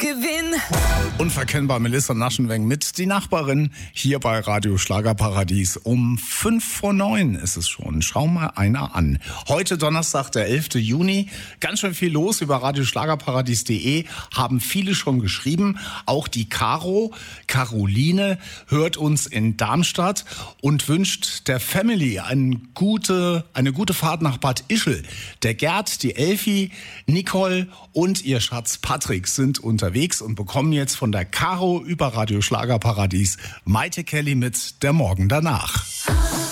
Gewinn. Unverkennbar Melissa Naschenweng mit die Nachbarin hier bei Radio Schlagerparadies. Um 8:55 ist es schon. Schau mal einer an. Heute Donnerstag, der 11. Juni. Ganz schön viel los über radioschlagerparadies.de. Haben viele schon geschrieben. Auch die Caroline hört uns in Darmstadt und wünscht der Family eine gute Fahrt nach Bad Ischl. Der Gerd, die Elfi, Nicole und ihr Schatz Patrick sind unterwegs und bekommen jetzt von der Caro über Radio Schlagerparadies Maite Kelly mit Der Morgen danach.